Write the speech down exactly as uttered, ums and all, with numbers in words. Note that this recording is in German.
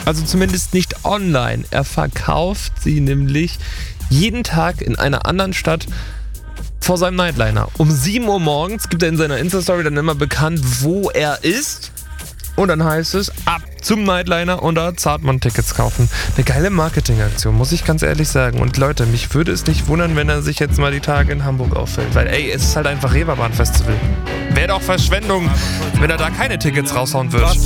Also zumindest nicht online. Er verkauft sie nämlich jeden Tag in einer anderen Stadt vor seinem Nightliner. Um sieben Uhr morgens gibt er in seiner Insta-Story dann immer bekannt, wo er ist. Und dann heißt es, ab zum Nightliner und da zahlt man Tickets kaufen. Eine geile Marketingaktion, muss ich ganz ehrlich sagen. Und Leute, mich würde es nicht wundern, wenn er sich jetzt mal die Tage in Hamburg auffällt. Weil ey, es ist halt einfach Reeperbahn-Festival. Wäre doch Verschwendung, wenn er da keine Tickets raushauen würde.